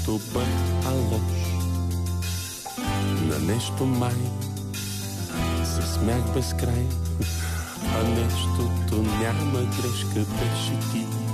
нещо бъд лош. На нещо май се смях без край, а нещото няма грешка, беше ти.